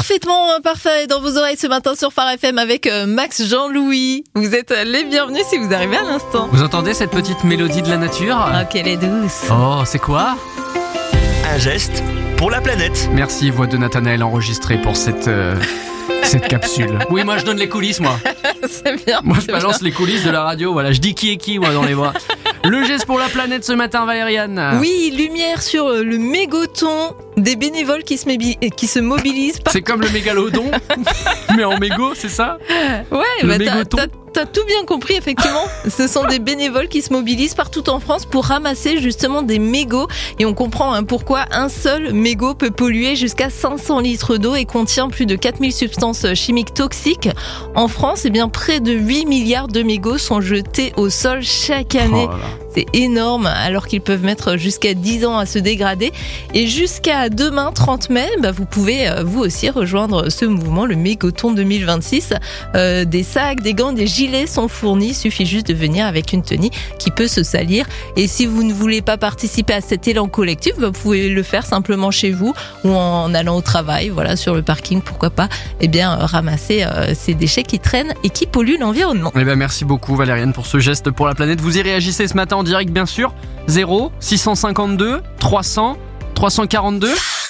Parfait dans vos oreilles ce matin sur Phare FM avec Max Jean-Louis. Vous êtes les bienvenus si vous arrivez à l'instant. Vous entendez cette petite mélodie de la nature ? Oh, qu'elle est douce. Oh, c'est quoi ? Un geste pour la planète. Merci, voix de Nathanaël enregistrée pour cette capsule. Oui, moi je donne les coulisses, moi. C'est bien. Moi je balance les coulisses de la radio, voilà. Je dis qui est qui, moi, dans les voix. Le geste pour la planète ce matin, Valériane. Oui, lumière sur le mégoton des bénévoles qui se mobilisent. C'est comme le mégalodon, mais en mégot, c'est ça ? Ouais, le mégoton. T'as tout bien compris, effectivement. Ce sont des bénévoles qui se mobilisent partout en France pour ramasser justement des mégots. Et on comprend pourquoi un seul mégot peut polluer jusqu'à 500 litres d'eau et contient plus de 4000 substances chimiques toxiques. En France, près de 8 milliards de mégots sont jetés au sol chaque année. Oh là là. C'est énorme, alors qu'ils peuvent mettre jusqu'à 10 ans à se dégrader. Et jusqu'à demain, 30 mai, vous pouvez vous aussi rejoindre ce mouvement, le Mégoton 2026. Des sacs, des gants, des gilets sont fournis. Il suffit juste de venir avec une tenue qui peut se salir. Et si vous ne voulez pas participer à cet élan collectif, vous pouvez le faire simplement chez vous ou en allant au travail, voilà, sur le parking, pourquoi pas, ramasser ces déchets qui traînent et qui polluent l'environnement. Merci beaucoup, Valériane, pour ce geste pour la planète. Vous y réagissez ce matin en direct, bien sûr. 0 652 300 342.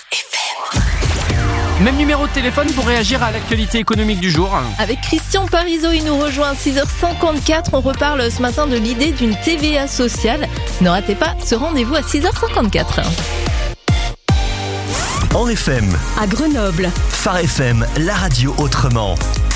Même numéro de téléphone pour réagir à l'actualité économique du jour. Avec Christian Parizeau, il nous rejoint à 6h54. On reparle ce matin de l'idée d'une TVA sociale. Ne ratez pas ce rendez-vous à 6h54. En FM, à Grenoble. Phare FM, la radio autrement.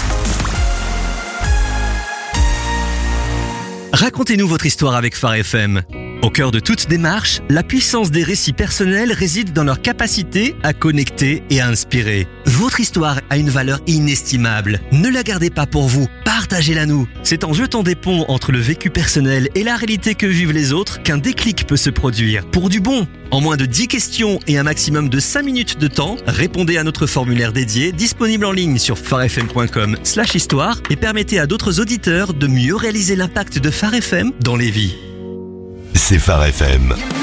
Racontez-nous votre histoire avec Phare FM. Au cœur de toute démarche, la puissance des récits personnels réside dans leur capacité à connecter et à inspirer. Votre histoire a une valeur inestimable. Ne la gardez pas pour vous, partagez-la nous. C'est en jetant des ponts entre le vécu personnel et la réalité que vivent les autres qu'un déclic peut se produire. Pour du bon, en moins de 10 questions et un maximum de 5 minutes de temps, répondez à notre formulaire dédié disponible en ligne sur pharefm.com/histoire et permettez à d'autres auditeurs de mieux réaliser l'impact de Phare FM dans les vies. C'est Phare FM.